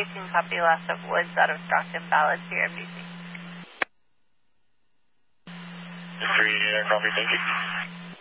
Houston, copy last of Woods out of Stockton, valid to your MDC. 3, copy, thank you.